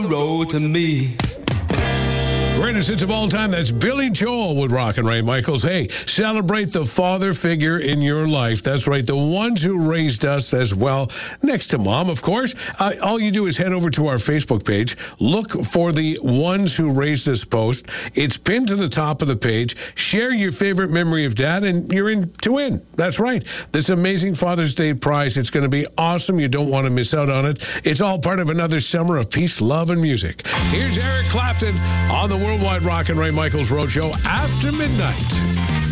road to me. Greatest hits of all time, that's Billy Joel with Rock and Ray Michaels. Hey, celebrate the father figure in your life. That's right, the ones who raised us as well, next to mom, of course. All you do is head over to our Facebook page, look for the Ones Who Raised Us post. It's pinned to the top of the page. Share your favorite memory of dad, and you're in to win. That's right, this amazing Father's Day prize. It's going to be awesome. You don't want to miss out on it. It's all part of another summer of peace, love, and music. Here's Eric Clapton on the Worldwide Rock and Ray Michaels Roadshow after midnight.